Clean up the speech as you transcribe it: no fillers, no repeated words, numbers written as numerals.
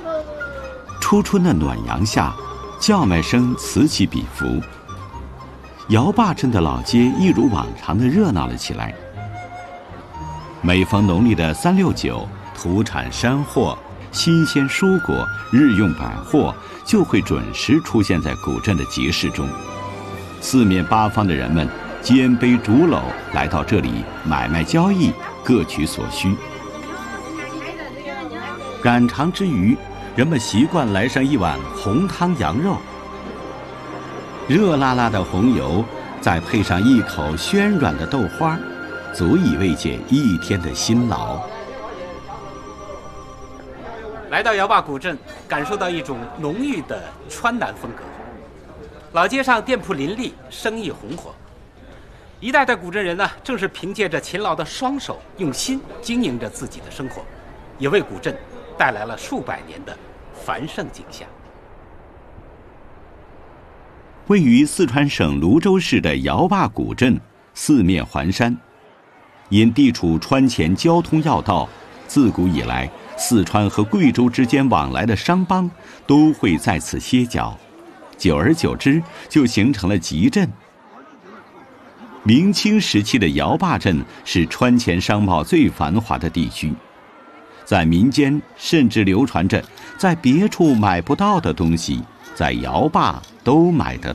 初春的暖阳下，叫卖声此起彼伏。姚坝镇的老街一如往常的热闹了起来。每逢农历的3、6、9，土产山货、新鲜蔬果、日用百货就会准时出现在古镇的集市中。四面八方的人们肩背竹篓来到这里买卖交易，各取所需。赶场之余，人们习惯来上一碗红汤羊肉，热辣辣的红油，再配上一口暄软的豆花，足以慰藉一天的辛劳。 来到姚坝古镇，感受到一种浓郁的川南风格。老街上店铺林立，生意红火。一代代古镇人呢，正是凭借着勤劳的双手，用心经营着自己的生活，也为古镇带来了数百年的繁盛景象。 位于四川省泸州市的姚坝古镇，四面环山，因地处川黔交通要道，自古以来，四川和贵州之间往来的商帮都会在此歇脚，久而久之就形成了集镇。明清时期的姚坝镇是川黔商贸最繁华的地区，在民间甚至流传着在别处买不到的东西，在姚坝都买得